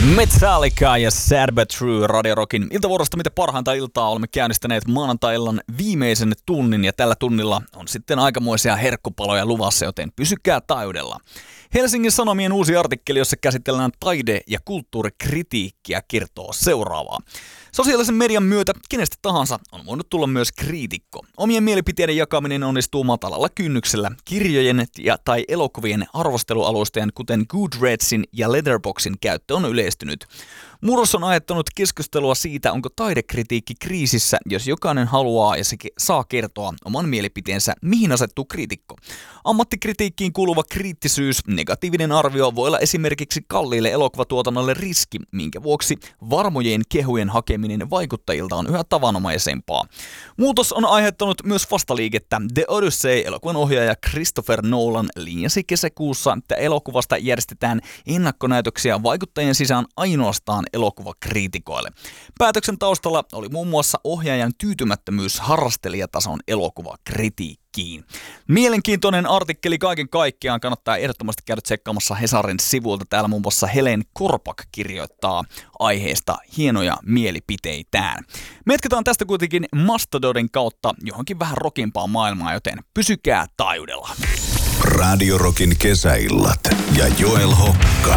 Metallica ja Sad But True Radio Rockin iltavuorosta, mitä parhainta iltaa olemme käynnistäneet maanantai-illan viimeisen tunnin ja tällä tunnilla on sitten aikamoisia herkkupaloja luvassa, joten pysykää taajuudella. Helsingin Sanomien uusi artikkeli, jossa käsitellään taide- ja kulttuurikritiikkiä, kertoo seuraavaa. Sosiaalisen median myötä kenestä tahansa on voinut tulla myös kriitikko. Omien mielipiteiden jakaminen onnistuu matalalla kynnyksellä. Kirjojen tai elokuvien arvostelualustojen, kuten Goodreadsin ja Letterboxdin käyttö on yleistynyt. Murros on aiheuttanut keskustelua siitä, onko taidekritiikki kriisissä, jos jokainen haluaa ja se saa kertoa oman mielipiteensä, mihin asettuu kriitikko. Ammattikritiikkiin kuuluva kriittisyys, negatiivinen arvio voi olla esimerkiksi kalliille elokuvatuotannolle riski, minkä vuoksi varmojen kehujen hakeminen vaikuttajilta on yhä tavanomaisempaa. Muutos on aiheuttanut myös vastaliikettä. The Odyssey-elokuvan ohjaaja Christopher Nolan linjasi kesäkuussa, että elokuvasta järjestetään ennakkonäytöksiä vaikuttajien sisään ainoastaan elokuvakriitikoille. Päätöksen taustalla oli muun muassa ohjaajan tyytymättömyys harrastelijatason elokuvakritiikkiin. Mielenkiintoinen artikkeli kaiken kaikkiaan, kannattaa ehdottomasti käydä tsekkaamassa Hesarin sivuilta. Täällä muun muassa Helen Korpak kirjoittaa aiheesta hienoja mielipiteitään. Me jatketaan tästä kuitenkin Mastododin kautta johonkin vähän rockimpaan maailmaan, joten pysykää taajuudella. Radio Rockin kesäillat ja Joel Hokka.